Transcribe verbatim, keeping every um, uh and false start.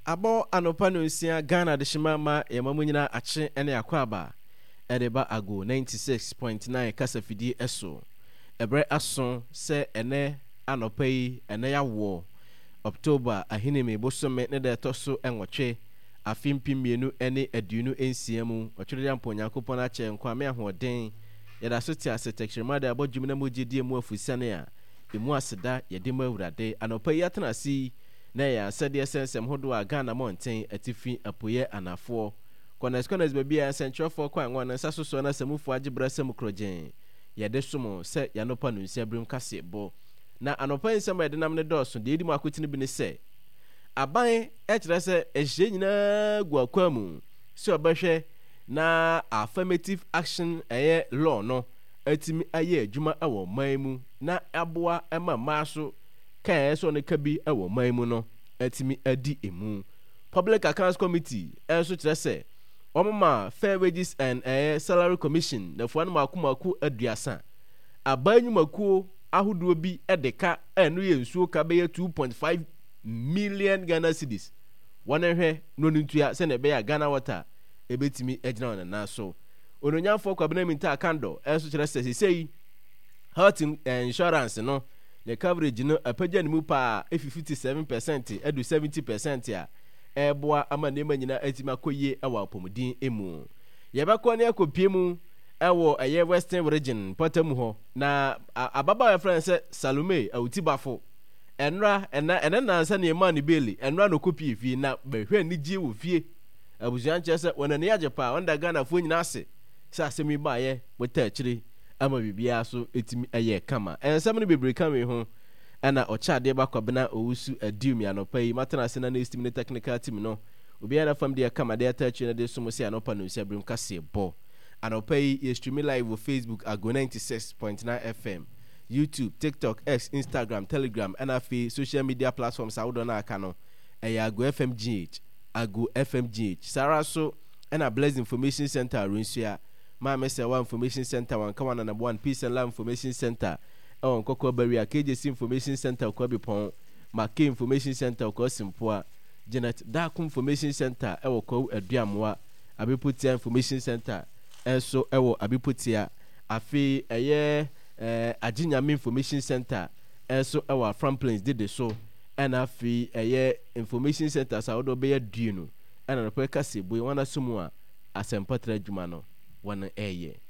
Abo anopa no nsia Ghana de shimama yamamu nyina ache ene akwaba edeba ago ninety-six point nine kasafidi eso ebre aso se ene anopa yi ene yawo October ahinime bosome ne de toso enwotwe afimpimmenu ene aduonu ensiamu otwere ampo Nyankopon ache nkwame ahoden yeda so ti ase tekshirma de abodwum na mogedie mu afusane a emu aseda yede mu awurade anopa yi atena si na ya sɛdeɛ sɛnsɛm hodo a Ghana mountain atifi apoye anafo konas konas babia sɛntrɔfo kwa nwa na sasoso na samufo agyebra sam krogen yɛde somo sɛ yanopa no nsia brim kase bo na anopa nsɛm yɛde nam ne dɔso de edi mu akotene bi ne sɛ aban ɛkyerɛ sɛ ɛhye nyinaa gu akwa mu sɛ ɔbɛhwɛ na affirmative action ɛyɛ law no atimi ayɛ adwuma ɛwɔ man mu na aboa ɛma maaso kan so ne kabi ewo man mu no atimi adi emu Public Accounts Committee enso kire se omma Fair Wages and eh, Salary Commission na fuan makomaku aduasa abanyumaku ahodo bi edeka enu ye nsuo ka be two point five million Ghana cedis wonehwe no ntua se na be ya Ghana water ebetimi agina ona na so ononyamfo kwabena minta kando enso kire se sei health insurance no the coverage no apagya ne mu pa fifty-seven percent edu seventy percent a eboa ama ne manyina atima koye ewa apomudin emu yebakọ ne akopie mu ewo eye Western region potamu ho na ababa ya friend say Salome awutibafo enra ena ena nansa ne ma ne beli enra no kopie fi na behwe ni gie wo fie abusuan che se wona ne yaje pa onda Ghana fo nyina ase sa asemi ba ye wota akire ama bibia so etimi eye kama ensem no bebre kama ho ana ochade bakwabena owusu adiumi anopa yi matana se na na estim ne technical team no obi ana fam de kama de atachi na de somo se anopa no nsia brim kase bo anopa yi ye stream live on Facebook ago ninety-six point nine F M YouTube, TikTok, X, Instagram, Telegram and afi social media platforms awodo na aka no eya ago F M G H ago F M G H Sara so ana Blessed Information Center runsia ma mese wa information center wan kawana na one Peace and Love Information Center on Koko Barrier K J C Information Center ko bipon Make Information Center ko Simpoa Janet Dark Information Center e wo ko aduamwa abiputia Information Center enso e wo abiputia afi eye eh aginyame Information Center enso e wo Franklins did so and afi eye Information Center sa wodo be yadunu ana no pe kase boy wana sumu a asempatra dwuma no wana eye